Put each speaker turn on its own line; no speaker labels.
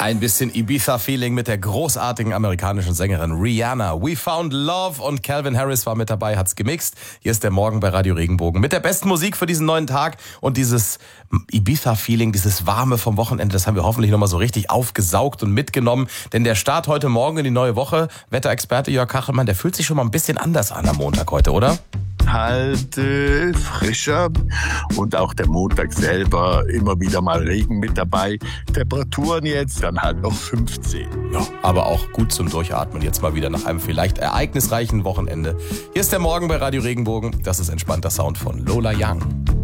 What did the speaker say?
Ein bisschen Ibiza-Feeling mit der großartigen amerikanischen Sängerin Rihanna. We Found Love und Calvin Harris war mit dabei, hat's gemixt. Hier ist der Morgen bei Radio Regenbogen mit der besten Musik für diesen neuen Tag. Und dieses Ibiza-Feeling, dieses Warme vom Wochenende, das haben wir hoffentlich nochmal so richtig aufgesaugt und mitgenommen. Denn der Start heute Morgen in die neue Woche, Wetterexperte Jörg Kachelmann, der fühlt sich schon mal ein bisschen anders an am Montag heute, oder?
Halt frischer und auch der Montag selber immer wieder mal Regen mit dabei. Temperaturen jetzt dann halt noch 15.
Ja, aber auch gut zum Durchatmen jetzt mal wieder nach einem vielleicht ereignisreichen Wochenende. Hier ist der Morgen bei Radio Regenbogen. Das ist entspannter Sound von Lola Young.